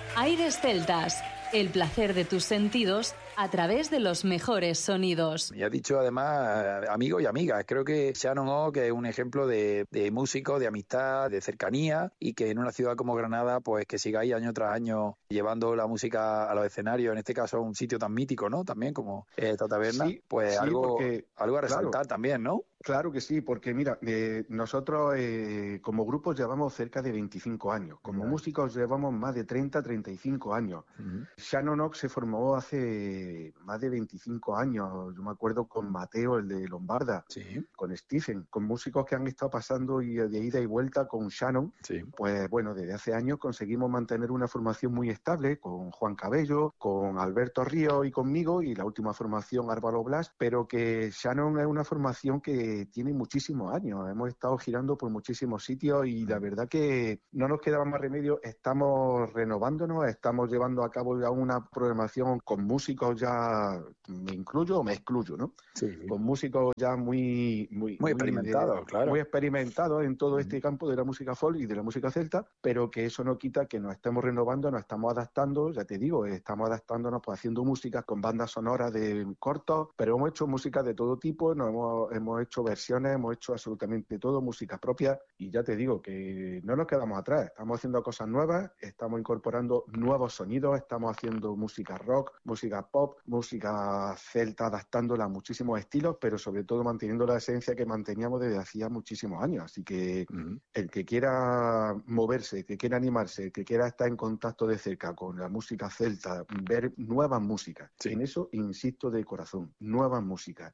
Aires Celtas, el placer de tus sentidos a través de los mejores sonidos. Y has dicho además amigos y amigas. Creo que Shannon Oak es un ejemplo de músico, de amistad, de cercanía, y que en una ciudad como Granada, pues que sigáis año tras año llevando la música a los escenarios, en este caso un sitio tan mítico, ¿no? También como esta taberna, sí, pues sí, algo a resaltar, claro, también, ¿no? Claro que sí, porque mira, nosotros como grupo llevamos cerca de 25 años, como músicos llevamos más de 30, 35 años. Shannon Oak se formó hace más de 25 años, yo me acuerdo con Mateo, el de Lombarda, sí, con Stephen, con músicos que han estado pasando y de ida y vuelta con Shannon. Sí. Pues bueno, desde hace años conseguimos mantener una formación muy estable con Juan Cabello, con Alberto Ríos y conmigo, y la última formación Álvaro Blas, pero que Shannon es una formación que tiene muchísimos años, hemos estado girando por muchísimos sitios y la verdad que no nos quedaba más remedio, estamos renovándonos, estamos llevando a cabo ya una programación con músicos ya, me incluyo o me excluyo, ¿no? Sí. Con músicos ya muy experimentados, claro. Muy experimentados en todo este campo de la música folk y de la música celta, pero que eso no quita que nos estemos renovando, nos estamos adaptando, ya te digo, estamos adaptándonos pues haciendo música con bandas sonoras de cortos, pero hemos hecho música de todo tipo, hemos hecho versiones, hemos hecho absolutamente todo, música propia, y ya te digo que no nos quedamos atrás, estamos haciendo cosas nuevas, estamos incorporando nuevos sonidos, estamos haciendo música rock, música pop, música celta, adaptándola a muchísimos estilos, pero sobre todo manteniendo la esencia que manteníamos desde hacía muchísimos años, así que el que quiera moverse, el que quiera animarse, el que quiera estar en contacto de cerca con la música celta, ver nuevas músicas, sí, en eso insisto de corazón, nuevas músicas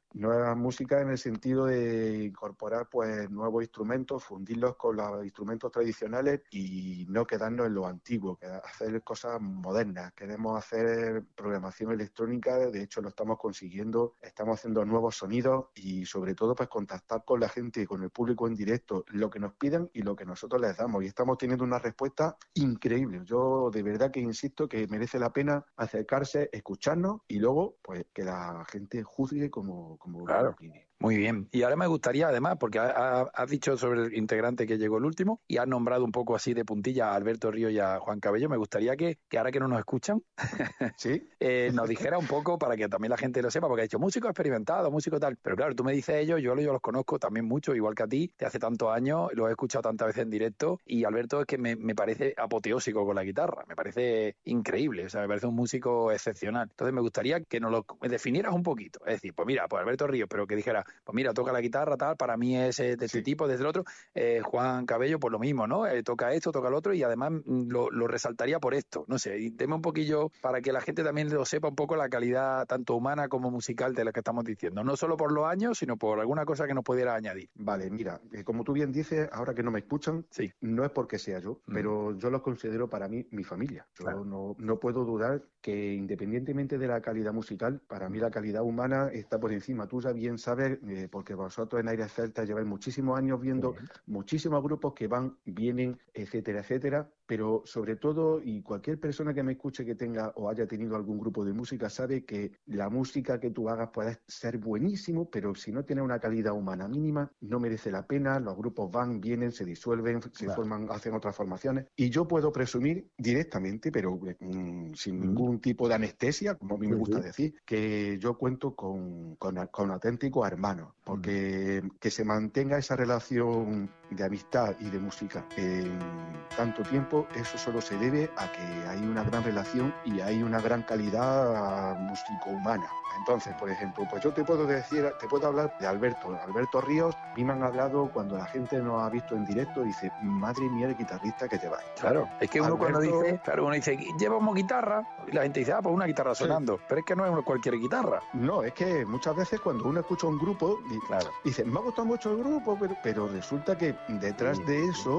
en el sentido de incorporar pues nuevos instrumentos, fundirlos con los instrumentos tradicionales y no quedarnos en lo antiguo, hacer cosas modernas. Queremos hacer programación electrónica, de hecho lo estamos consiguiendo, estamos haciendo nuevos sonidos y sobre todo pues contactar con la gente, con el público en directo, lo que nos pidan y lo que nosotros les damos, y estamos teniendo una respuesta increíble. Yo de verdad que insisto que merece la pena acercarse, escucharnos y luego pues que la gente juzgue como claro. opine. Muy bien. Y ahora me gustaría, además, porque has dicho sobre el integrante que llegó el último y has nombrado un poco así de puntilla a Alberto Ríos y a Juan Cabello, me gustaría que ahora que no nos escuchan, ¿sí? Nos dijera un poco para que también la gente lo sepa, porque ha dicho músico experimentado, músico tal. Pero claro, tú me dices ellos, yo los conozco también mucho, igual que a ti, de hace tantos años, los he escuchado tantas veces en directo, y Alberto es que me parece apoteósico con la guitarra, me parece increíble, o sea, me parece un músico excepcional. Entonces me gustaría que nos lo definieras un poquito, es decir, pues mira, pues Alberto Ríos, pero que dijera, pues mira, toca la guitarra, tal, para mí es de este tipo, desde el otro. Juan Cabello, pues lo mismo, ¿no? Toca esto, toca lo otro, y además lo resaltaría por esto. No sé, y deme un poquillo para que la gente también lo sepa un poco, la calidad tanto humana como musical de la que estamos diciendo. No solo por los años, sino por alguna cosa que nos pudiera añadir. Vale, mira, como tú bien dices, ahora que no me escuchan, sí, no es porque sea yo, pero yo los considero para mí mi familia. Yo claro, no puedo dudar que independientemente de la calidad musical, para mí la calidad humana está por encima. Tú ya bien sabes, porque vosotros en Aires Celtas lleváis muchísimos años viendo muchísimos grupos que van, vienen, etcétera, etcétera, pero sobre todo, y cualquier persona que me escuche que tenga o haya tenido algún grupo de música sabe que la música que tú hagas puede ser buenísimo, pero si no tiene una calidad humana mínima, no merece la pena. Los grupos van, vienen, se disuelven, se forman, hacen otras formaciones, y yo puedo presumir directamente, pero sin ningún tipo de anestesia, como a mí me gusta decir, que yo cuento con auténticos hermanos, porque que se mantenga esa relación de amistad y de música en tanto tiempo, eso solo se debe a que hay una gran relación y hay una gran calidad músico-humana. Entonces, por ejemplo, pues yo te puedo hablar de Alberto Ríos. A mí me han hablado cuando la gente nos ha visto en directo y dice, madre mía, el guitarrista que lleváis. Claro, es que uno cuando dice, uno dice, llevamos guitarra, y la gente dice, pues una guitarra sonando, pero es que no es cualquier guitarra. No, es que muchas veces cuando uno escucha un grupo, dice, me ha gustado mucho el grupo, pero resulta que detrás de eso,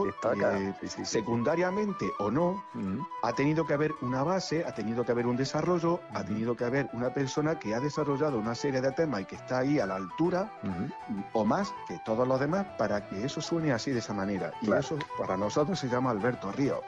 secundariamente o no, ha tenido que haber una base, ha tenido que haber un desarrollo, ha tenido que haber una persona que ha desarrollado una serie de temas y que está ahí a la altura o más que todos los demás para que eso suene así, de esa manera. Y eso para nosotros se llama Alberto Ríos.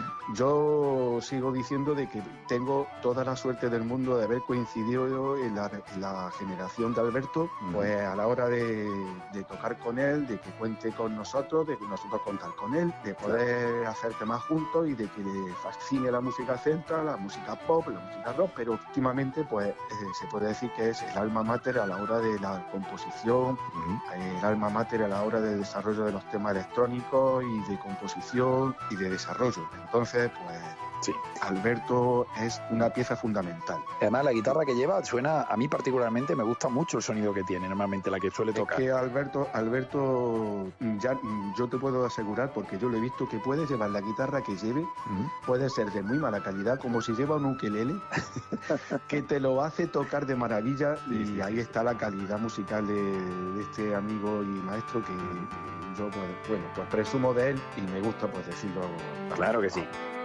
Yo sigo diciendo de que tengo toda la suerte del mundo de haber coincidido en la generación de Alberto, pues a la hora de tocar con él, de que cuente con nosotros, nosotros, de nosotros contar con él, de poder hacer temas juntos y de que le fascine la música celta, la música pop, la música rock, pero últimamente pues se puede decir que es el alma mater a la hora de la composición, el alma mater a la hora del desarrollo de los temas electrónicos y de composición y de desarrollo. Entonces, pues sí, Alberto es una pieza fundamental. Además, la guitarra que lleva suena, a mí particularmente me gusta mucho el sonido que tiene, normalmente la que suele tocar. Es que Alberto, ya yo te puedo asegurar, porque yo lo he visto, que puede llevar la guitarra que lleve, puede ser de muy mala calidad, como si lleva un ukelele, que te lo hace tocar de maravilla, y ahí está la calidad musical de este amigo y maestro que yo, pues presumo de él y me gusta pues decirlo. Claro que sí.